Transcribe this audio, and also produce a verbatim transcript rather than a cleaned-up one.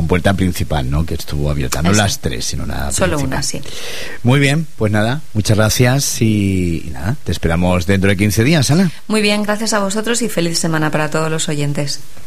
compuerta principal, ¿no? Que estuvo abierta, no Eso. las tres, sino la Solo principal. una, sí. Muy bien, pues nada, muchas gracias y, y nada, te esperamos dentro de quince días, Ana. Muy bien, gracias a vosotros y feliz semana para todos los oyentes.